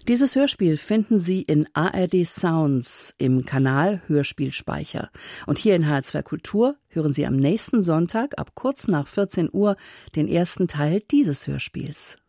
Dieses Hörspiel finden Sie in ARD Sounds im Kanal Hörspielspeicher. Und hier in HR2 Kultur hören Sie am nächsten Sonntag ab kurz nach 14 Uhr den ersten Teil dieses Hörspiels.